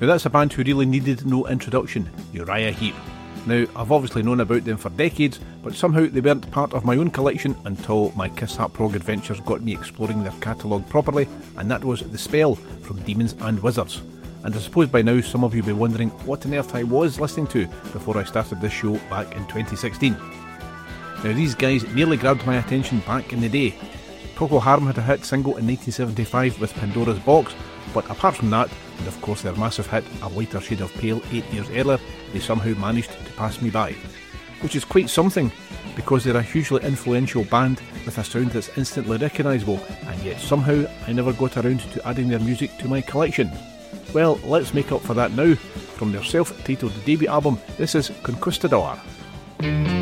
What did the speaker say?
Now that's a band who really needed no introduction, Uriah Heep. Now, I've obviously known about them for decades, but somehow they weren't part of my own collection until my Kiss That Prog adventures got me exploring their catalogue properly, and that was The Spell from Demons and Wizards. And I suppose by now some of you will be wondering what on earth I was listening to before I started this show back in 2016. Now these guys nearly grabbed my attention back in the day. Procol Harum had a hit single in 1975 with Pandora's Box, but apart from that, and of course their massive hit A Lighter Shade of Pale 8 years earlier, they somehow managed to pass me by. Which is quite something, because they're a hugely influential band with a sound that's instantly recognisable, and yet somehow I never got around to adding their music to my collection. Well, let's make up for that now. From their self-titled debut album, this is Conquistador.